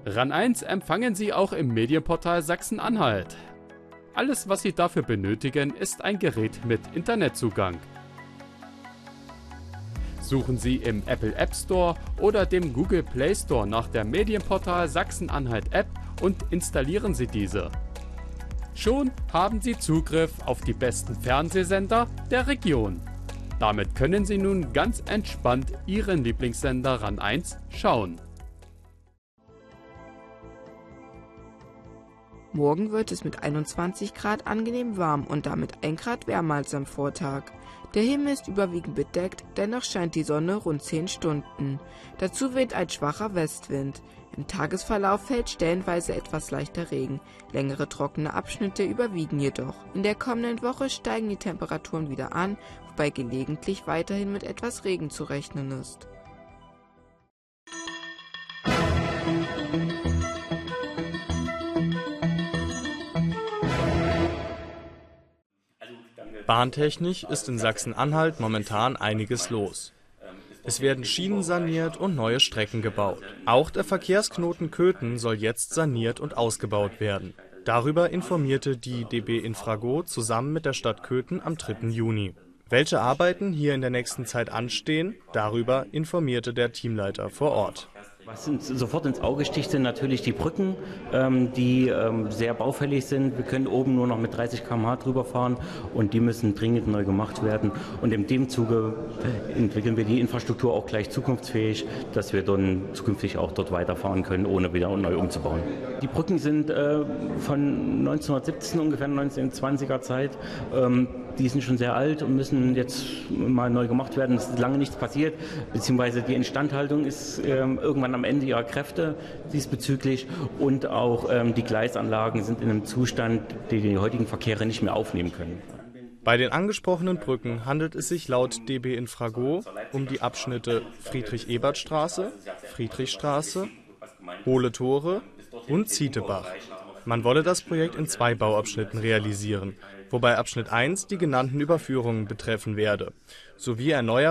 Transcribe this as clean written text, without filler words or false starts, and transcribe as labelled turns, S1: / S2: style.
S1: RAN 1 empfangen Sie auch im Medienportal Sachsen-Anhalt. Alles, was Sie dafür benötigen, ist ein Gerät mit Internetzugang. Suchen Sie im Apple App Store oder dem Google Play Store nach der Medienportal Sachsen-Anhalt App und installieren Sie diese. Schon haben Sie Zugriff auf die besten Fernsehsender der Region. Damit können Sie nun ganz entspannt Ihren Lieblingssender RAN 1 schauen.
S2: Morgen wird es mit 21 Grad angenehm warm und damit 1 Grad wärmer als am Vortag. Der Himmel ist überwiegend bedeckt, dennoch scheint die Sonne rund 10 Stunden. Dazu weht ein schwacher Westwind. Im Tagesverlauf fällt stellenweise etwas leichter Regen. Längere trockene Abschnitte überwiegen jedoch. In der kommenden Woche steigen die Temperaturen wieder an, wobei gelegentlich weiterhin mit etwas Regen zu rechnen ist.
S3: Bahntechnisch ist in Sachsen-Anhalt momentan einiges los. Es werden Schienen saniert und neue Strecken gebaut. Auch der Verkehrsknoten Köthen soll jetzt saniert und ausgebaut werden. Darüber informierte die DB Infrago zusammen mit der Stadt Köthen am 3. Juni. Welche Arbeiten hier in der nächsten Zeit anstehen, darüber informierte der Teamleiter vor Ort.
S4: Was uns sofort ins Auge sticht, sind natürlich die Brücken, die sehr baufällig sind. Wir können oben nur noch mit 30 km/h drüber fahren und die müssen dringend neu gemacht werden. Und in dem Zuge entwickeln wir die Infrastruktur auch gleich zukunftsfähig, dass wir dann zukünftig auch dort weiterfahren können, ohne wieder neu umzubauen. Die Brücken sind von 1917, ungefähr 1920er Zeit. Die sind schon sehr alt und müssen jetzt mal neu gemacht werden. Es ist lange nichts passiert, beziehungsweise die Instandhaltung ist irgendwann am Ende ihrer Kräfte diesbezüglich und auch die Gleisanlagen sind in einem Zustand, den die heutigen Verkehre nicht mehr aufnehmen können.
S3: Bei den angesprochenen Brücken handelt es sich laut DB Infrago um die Abschnitte Friedrich-Ebert-Straße, Friedrichstraße, Hohle Tore und Zietebach. Man wolle das Projekt in 2 Bauabschnitten realisieren, wobei Abschnitt 1 die genannten Überführungen betreffen werde, sowie Erneuerung